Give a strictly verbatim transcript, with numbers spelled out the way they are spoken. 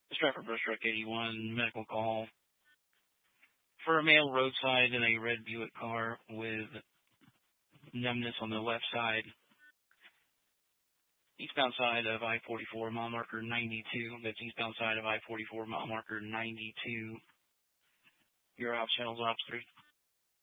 Stratford Brush Truck eighty-one, medical call for a male roadside in a red Buick car with numbness on the left side, eastbound side of I forty-four, mile marker ninety-two. That's eastbound side of I forty-four, mile marker ninety-two. Your ops channels, ops three.